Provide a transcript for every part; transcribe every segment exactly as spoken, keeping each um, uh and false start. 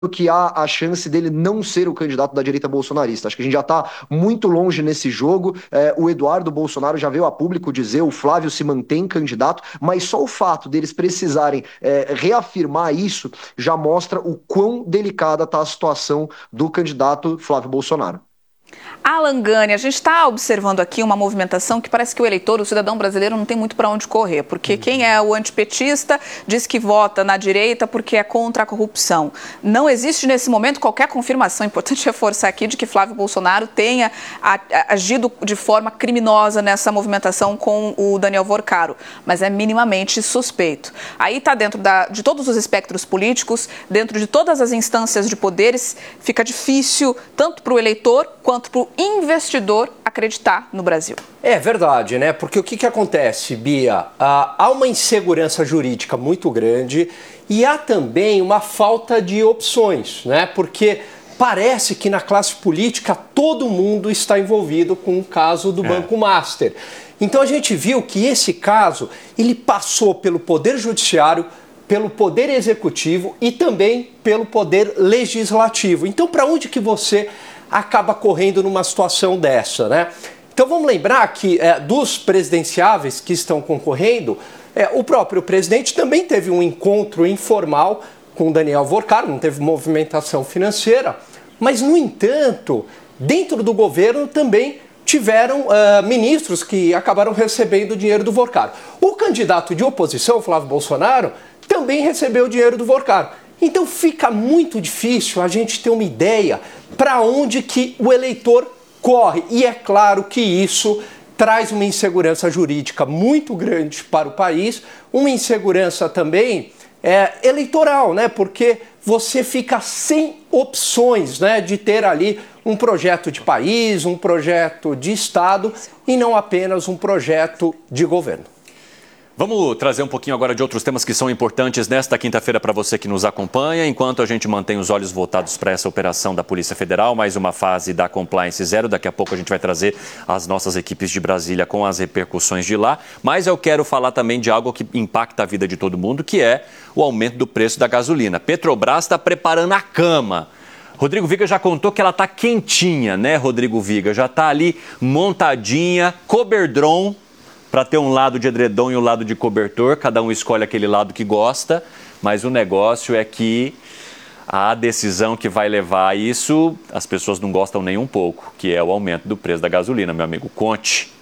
que há a chance dele não ser o candidato da direita bolsonarista. Acho que a gente já está muito longe nesse jogo. É, o Eduardo Bolsonaro já veio a público dizer, o Flávio se mantém candidato, mas só o fato deles precisarem é, reafirmar isso já mostra o quão delicada está a situação do candidato Flávio Bolsonaro. Alan Gani, a gente está observando aqui uma movimentação que parece que o eleitor, o cidadão brasileiro, não tem muito para onde correr, porque quem é o antipetista diz que vota na direita porque é contra a corrupção. Não existe nesse momento qualquer confirmação, é importante reforçar aqui, de que Flávio Bolsonaro tenha agido de forma criminosa nessa movimentação com o Daniel Vorcaro, mas é minimamente suspeito. Aí está dentro da, de todos os espectros políticos, dentro de todas as instâncias de poderes, fica difícil tanto para o eleitor quanto para o investidor acreditar no Brasil. É verdade, né? Porque o que, que acontece, Bia? Ah, há uma insegurança jurídica muito grande e há também uma falta de opções, né? Porque parece que na classe política todo mundo está envolvido com o caso do é. Banco Master. Então a gente viu que esse caso, ele passou pelo Poder Judiciário, pelo Poder Executivo e também pelo Poder Legislativo. Então para onde que você acaba correndo numa situação dessa, né? Então vamos lembrar que é, dos presidenciáveis que estão concorrendo, é, o próprio presidente também teve um encontro informal com Daniel Vorcaro, não teve movimentação financeira, mas, no entanto, dentro do governo também tiveram uh, ministros que acabaram recebendo o dinheiro do Vorcaro. O candidato de oposição, Flávio Bolsonaro, também recebeu o dinheiro do Vorcaro. Então fica muito difícil a gente ter uma ideia para onde que o eleitor corre. E é claro que isso traz uma insegurança jurídica muito grande para o país, uma insegurança também é, eleitoral, né? Porque você fica sem opções, né, de ter ali um projeto de país, um projeto de Estado e não apenas um projeto de governo. Vamos trazer um pouquinho agora de outros temas que são importantes nesta quinta-feira para você que nos acompanha, enquanto a gente mantém os olhos voltados para essa operação da Polícia Federal, mais uma fase da Compliance Zero. Daqui a pouco a gente vai trazer as nossas equipes de Brasília com as repercussões de lá, mas eu quero falar também de algo que impacta a vida de todo mundo, que é o aumento do preço da gasolina. Petrobras está preparando a cama. Rodrigo Viga já contou que ela está quentinha, né, Rodrigo Viga? Já está ali montadinha, coberdron, para ter um lado de edredom e um lado de cobertor, cada um escolhe aquele lado que gosta, mas o negócio é que a decisão que vai levar a isso, as pessoas não gostam nem um pouco, que é o aumento do preço da gasolina, meu amigo. Conte.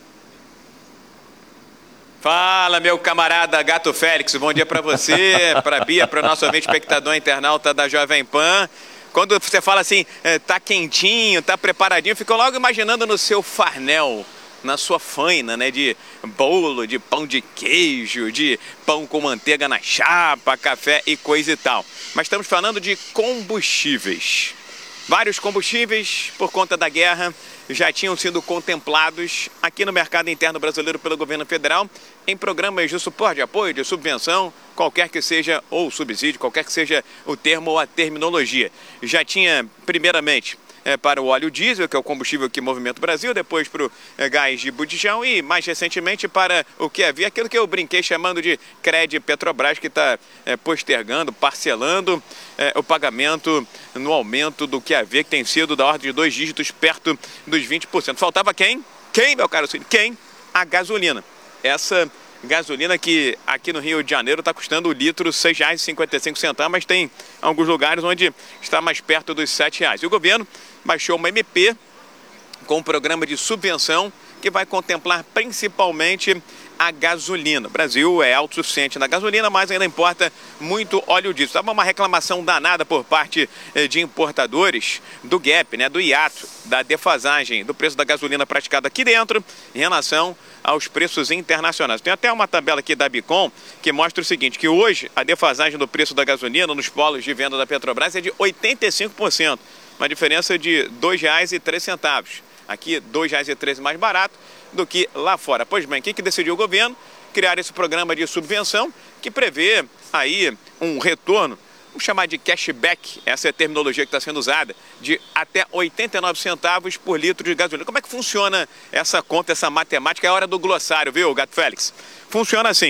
Fala, meu camarada Gato Félix, bom dia para você, para a Bia, para o nosso ouvinte espectador internauta da Jovem Pan. Quando você fala assim, tá quentinho, tá preparadinho, fico logo imaginando no seu farnel, na sua faina, né, de bolo, de pão de queijo, de pão com manteiga na chapa, café e coisa e tal. Mas estamos falando de combustíveis. Vários combustíveis, por conta da guerra, já tinham sido contemplados aqui no mercado interno brasileiro pelo governo federal em programas de suporte, de apoio, de subvenção, qualquer que seja, ou subsídio, qualquer que seja o termo ou a terminologia. Já tinha, primeiramente, É, para o óleo diesel, que é o combustível que movimenta o Brasil, depois para o é, gás de botijão e, mais recentemente, para o que havia, aquilo que eu brinquei chamando de Cred Petrobras, que está é, postergando, parcelando é, o pagamento no aumento do que havia, que tem sido da ordem de dois dígitos, perto dos vinte por cento. Faltava quem? Quem, meu caro Cid? Quem? A gasolina. Essa gasolina que aqui no Rio de Janeiro está custando o litro seis reais e cinquenta e cinco centavos, mas tem alguns lugares onde está mais perto dos sete reais. E o governo baixou uma M P com um programa de subvenção que vai contemplar principalmente a gasolina. O Brasil é autossuficiente na gasolina, mas ainda importa muito óleo diesel. Estava uma reclamação danada por parte de importadores do gap, né, do hiato, da defasagem do preço da gasolina praticada aqui dentro em relação aos preços internacionais. Tem até uma tabela aqui da Bicom que mostra o seguinte, que hoje a defasagem do preço da gasolina nos polos de venda da Petrobras é de oitenta e cinco por cento, uma diferença de dois reais e três centavos. Aqui, dois reais e treze centavos mais barato do que lá fora. Pois bem, o que, que decidiu o governo? Criar esse programa de subvenção que prevê aí um retorno, vamos chamar de cashback, essa é a terminologia que está sendo usada, de até oitenta e nove centavos por litro de gasolina. Como é que funciona essa conta, essa matemática? É a hora do glossário, viu, Gato Félix? Funciona assim,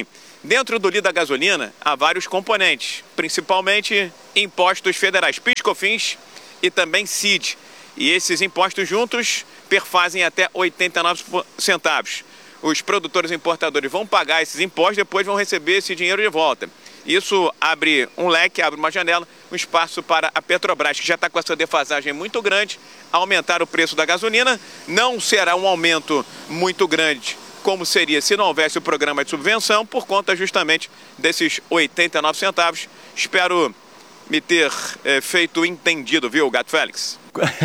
Dentro do litro da gasolina, há vários componentes, principalmente impostos federais, P I S, COFINS e também C I D. E esses impostos juntos perfazem até oitenta e nove centavos. Os produtores e importadores vão pagar esses impostos, depois vão receber esse dinheiro de volta. Isso abre um leque, abre uma janela, um espaço para a Petrobras, que já está com essa defasagem muito grande, aumentar o preço da gasolina. Não será um aumento muito grande, como seria se não houvesse o programa de subvenção, por conta justamente desses oitenta e nove centavos. Espero me ter é, feito entendido, viu, Gato Félix?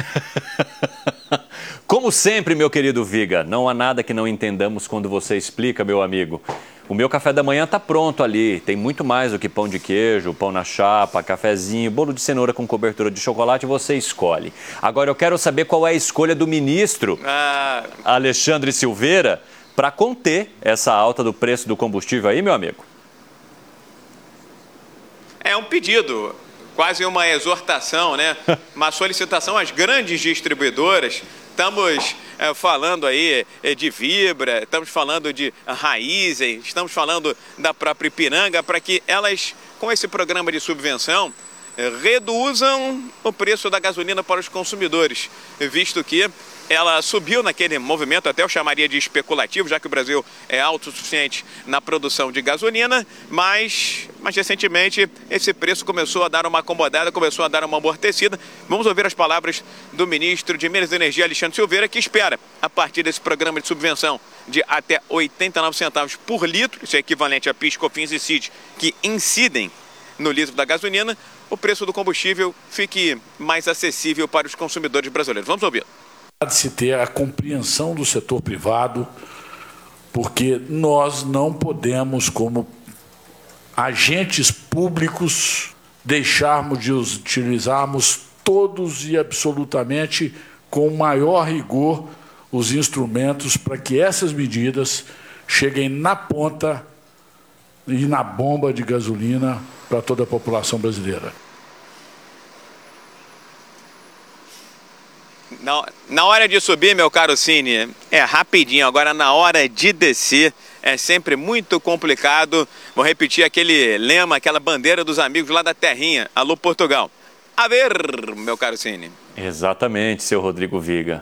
Como sempre, meu querido Viga, não há nada que não entendamos quando você explica, meu amigo. O meu café da manhã está pronto ali, tem muito mais do que pão de queijo, pão na chapa, cafezinho, bolo de cenoura com cobertura de chocolate, você escolhe. Agora eu quero saber qual é a escolha do ministro ah. Alexandre Silveira para conter essa alta do preço do combustível aí, meu amigo. É um pedido, quase uma exortação, né? Uma solicitação às grandes distribuidoras. Estamos é, falando aí é, de Vibra, estamos falando de Raizen, estamos falando da própria Ipiranga, para que elas, com esse programa de subvenção, é, reduzam o preço da gasolina para os consumidores, visto que ela subiu naquele movimento, até eu chamaria de especulativo, já que o Brasil é autossuficiente na produção de gasolina, mas, mas recentemente esse preço começou a dar uma acomodada, começou a dar uma amortecida. Vamos ouvir as palavras do ministro de Minas e Energia, Alexandre Silveira, que espera, a partir desse programa de subvenção de até oitenta e nove centavos por litro, isso é equivalente a P I S, COFINS e C I D, que incidem no litro da gasolina, o preço do combustível fique mais acessível para os consumidores brasileiros. Vamos ouvir. De se ter a compreensão do setor privado, porque nós não podemos, como agentes públicos, deixarmos de utilizarmos todos e absolutamente com maior rigor os instrumentos para que essas medidas cheguem na ponta e na bomba de gasolina para toda a população brasileira. Na, na hora de subir, meu caro Cine, é rapidinho. Agora, na hora de descer, é sempre muito complicado. Vou repetir aquele lema, aquela bandeira dos amigos lá da terrinha. Alô, Portugal. A ver, meu caro Cine. Exatamente, seu Rodrigo Viga.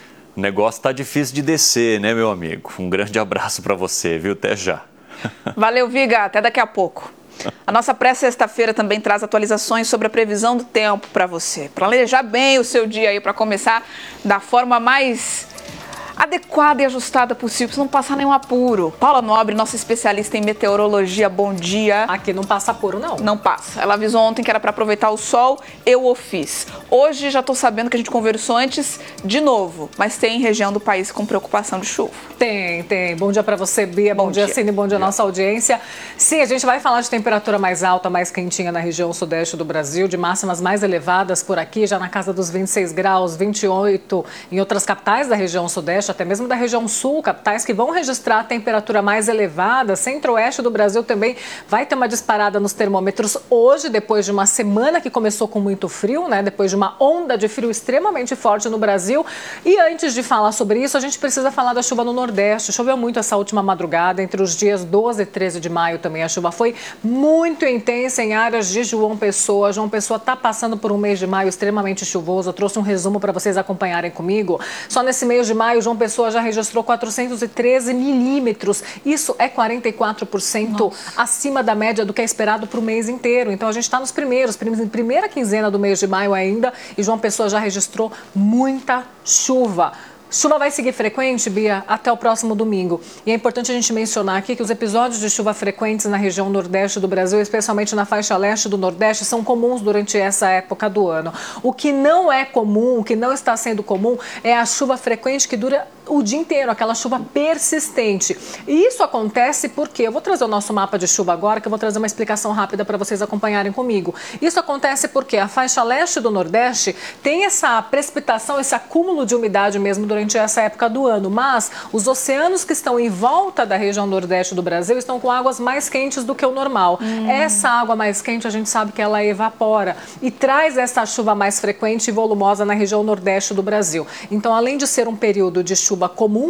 O negócio tá difícil de descer, né, meu amigo? Um grande abraço para você, viu? Até já. Valeu, Viga. Até daqui a pouco. A nossa pré-sexta-feira também traz atualizações sobre a previsão do tempo para você. Planejar bem o seu dia aí para começar da forma mais adequada e ajustada possível, para não passar nenhum apuro. Paula Nobre, nossa especialista em meteorologia, bom dia. Aqui não passa apuro, não. Não passa. Ela avisou ontem que era para aproveitar o sol, eu o fiz. Hoje já estou sabendo que a gente conversou antes de novo, mas tem região do país com preocupação de chuva. Tem, tem. Bom dia para você, Bia. Bom, bom dia, dia, Cine. Bom dia, à nossa audiência. Sim, a gente vai falar de temperatura mais alta, mais quentinha na região sudeste do Brasil, de máximas mais elevadas por aqui, já na casa dos vinte e seis graus, vinte e oito em outras capitais da região sudeste, até mesmo da região sul, capitais que vão registrar a temperatura mais elevada. Centro-oeste do Brasil também vai ter uma disparada nos termômetros hoje, depois de uma semana que começou com muito frio, né? Depois de uma onda de frio extremamente forte no Brasil. E antes de falar sobre isso, a gente precisa falar da chuva no Nordeste. Choveu muito essa última madrugada, entre os dias doze e treze de maio também. A chuva foi muito intensa em áreas de João Pessoa. João Pessoa está passando por um mês de maio extremamente chuvoso. Eu trouxe um resumo para vocês acompanharem comigo. Só nesse mês de maio, João Pessoa já registrou quatrocentos e treze milímetros. Isso é quarenta e quatro por cento Nossa. Acima da média do que é esperado para o mês inteiro. Então, a gente está nos primeiros, primeira quinzena do mês de maio ainda, e João Pessoa já registrou muita chuva. Chuva vai seguir frequente, Bia, até o próximo domingo. E é importante a gente mencionar aqui que os episódios de chuva frequentes na região nordeste do Brasil, especialmente na faixa leste do Nordeste, são comuns durante essa época do ano. O que não é comum, o que não está sendo comum, é a chuva frequente que dura o dia inteiro, aquela chuva persistente. E isso acontece porque, eu vou trazer o nosso mapa de chuva agora, que eu vou trazer uma explicação rápida para vocês acompanharem comigo. Isso acontece porque a faixa leste do Nordeste tem essa precipitação, esse acúmulo de umidade mesmo durante essa época do ano, mas os oceanos que estão em volta da região nordeste do Brasil estão com águas mais quentes do que o normal. Hum. Essa água mais quente, a gente sabe que ela evapora e traz essa chuva mais frequente e volumosa na região nordeste do Brasil. Então, além de ser um período de chuva comum,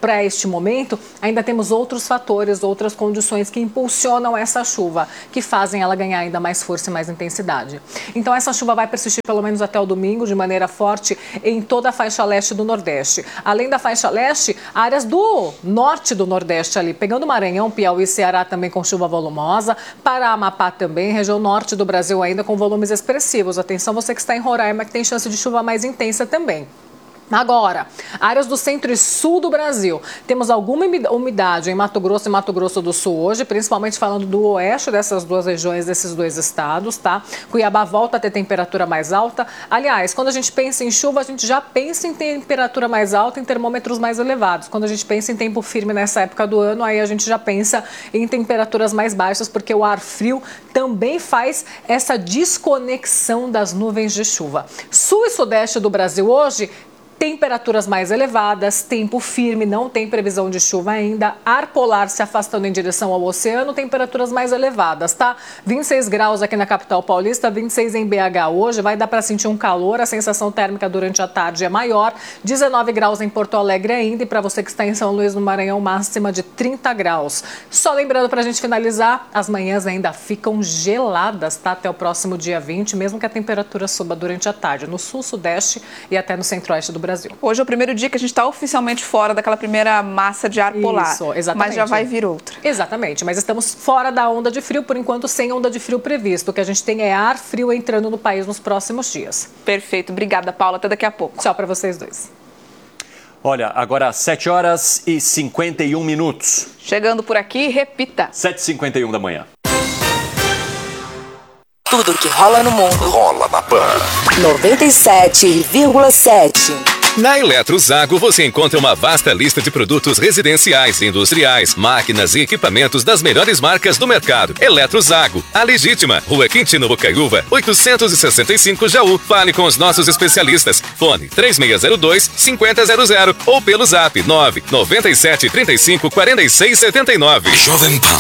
para este momento, ainda temos outros fatores, outras condições que impulsionam essa chuva, que fazem ela ganhar ainda mais força e mais intensidade. Então essa chuva vai persistir pelo menos até o domingo de maneira forte em toda a faixa leste do Nordeste. Além da faixa leste, áreas do norte do Nordeste ali, pegando Maranhão, Piauí e Ceará também com chuva volumosa, Pará, Amapá também, região norte do Brasil ainda com volumes expressivos. Atenção você que está em Roraima, que tem chance de chuva mais intensa também. Agora, áreas do centro e sul do Brasil. Temos alguma umidade em Mato Grosso e Mato Grosso do Sul hoje, principalmente falando do oeste dessas duas regiões, desses dois estados, tá? Cuiabá volta a ter temperatura mais alta. Aliás, quando a gente pensa em chuva, a gente já pensa em temperatura mais alta, em termômetros mais elevados. Quando a gente pensa em tempo firme nessa época do ano, aí a gente já pensa em temperaturas mais baixas, porque o ar frio também faz essa desconexão das nuvens de chuva. Sul e sudeste do Brasil hoje, temperaturas mais elevadas, tempo firme, não tem previsão de chuva ainda, ar polar se afastando em direção ao oceano, temperaturas mais elevadas, tá? vinte e seis graus aqui na capital paulista, vinte e seis em B H hoje, vai dar para sentir um calor, a sensação térmica durante a tarde é maior, dezenove graus em Porto Alegre ainda, e para você que está em São Luís, no Maranhão, máxima de trinta graus. Só lembrando para a gente finalizar, as manhãs ainda ficam geladas, tá? Até o próximo dia vinte, mesmo que a temperatura suba durante a tarde, no sul, sudeste e até no centro-oeste do Brasil. Brasil. Hoje é o primeiro dia que a gente está oficialmente fora daquela primeira massa de ar polar. Isso, exatamente. Mas já vai vir outra. Exatamente, mas estamos fora da onda de frio, por enquanto sem onda de frio previsto. O que a gente tem é ar frio entrando no país nos próximos dias. Perfeito, obrigada, Paula, até daqui a pouco. Tchau para vocês dois. Olha, agora sete horas e cinquenta e um minutos. Chegando por aqui, repita. sete e cinquenta e um da manhã. Tudo que rola no mundo rola na Pan noventa e sete vírgula sete. Na Eletrozago você encontra uma vasta lista de produtos residenciais, industriais, máquinas e equipamentos das melhores marcas do mercado. Eletrozago, a legítima, Rua Quintino Bocaiúva, oitocentos e sessenta e cinco Jaú. Fale com os nossos especialistas. Fone três seis zero dois, cinco zero zero zero ou pelo zap nove nove sete, três cinco, quatro seis sete nove. Jovem Pan